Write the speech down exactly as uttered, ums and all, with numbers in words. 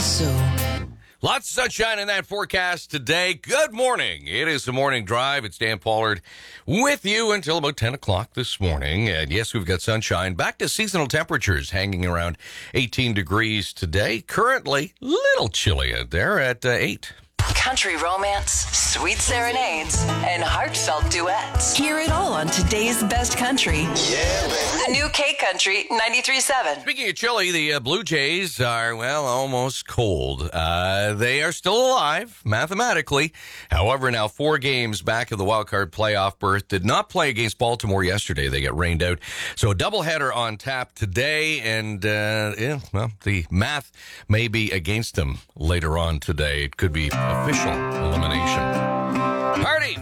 so. Lots of sunshine in that forecast today. Good morning. It is the morning drive. It's Dan Pollard with you until about ten o'clock this morning. And yes, we've got sunshine. Back to seasonal temperatures hanging around eighteen degrees today. Currently, a little chilly out there at uh, eight. Country romance, sweet serenades, and heartfelt duets. Hear it all on today's best country. Yeah, baby. The new K Country ninety-three point seven. Speaking of chilly, the uh, Blue Jays are, well, almost cold. Uh, they are still alive, mathematically. However, now four games back of the wild card playoff berth. Did not play against Baltimore yesterday. They get rained out. So a doubleheader on tap today. And, uh, yeah, well, the math may be against them later on today. It could be official elimination. Party!